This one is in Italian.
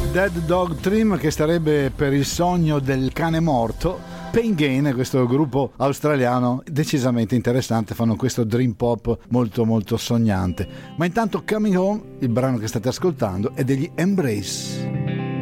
Dead Dog Trim, che starebbe per il sogno del cane morto. Pain Gain, questo gruppo australiano decisamente interessante, fanno questo dream pop molto molto sognante. Ma intanto Coming Home, il brano che state ascoltando, è degli Embrace.